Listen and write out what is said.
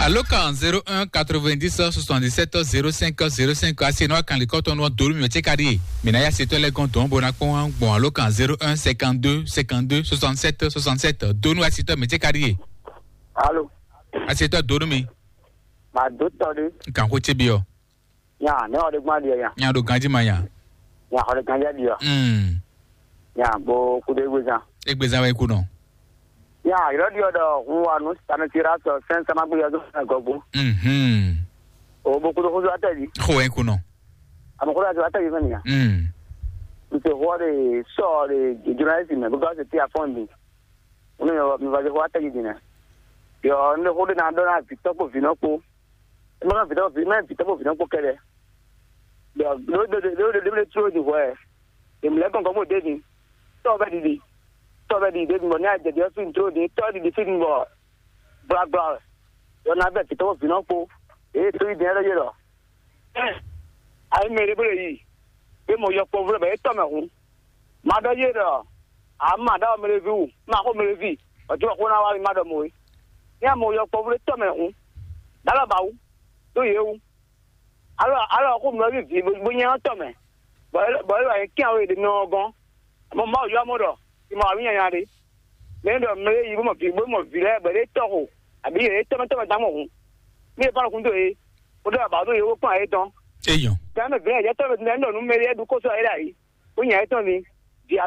Allo kan 01 90 77 05 05 asino kan le koto no dolu mi chekari mina ya seto le konto bona ko bon allo kan 01 52 52 67 67 donu asito mi chekari allo asito donu mi ma docteur kan ko chebio ya ne o de gba dia ya do ganji maya ya o de ganja dia ya bo ku de gweza egbeza wa iku no ya radio do wa no stana tirato sensa ma bu ya zo na gogo o bo ku do zo atali ko iku no amako zo atali mania nse ho de so de journalism because it ya funding uno mi va de ho atali dina yo ne ho de na do na pitopo vinopo ma pitopo vinopo kele le tro di ho e mi le kon mo de ni to ba di mo na je de fin tro di to di fin bo bra yo na be pitopo vinopo e to di na yo ai me le bole yi e mo yo po vle be to me hu ma do ye do a ma da me le vi ma ko me le vi o jo ko na wa ma do mo ya mo yo po vle to me hu dala ba wu do ye wu alo ko mo vi bo nya to me bo wa ki awe de no gan mo ma yo mo do ti ma wi nya de le do me yi mo vi le be de to ho abi e to me da mo hu mi pa ko ndo e o do ba do ye wo pa e ton eyan ya me be ya to me no nu me le du ko so ai dai o nya e ton ni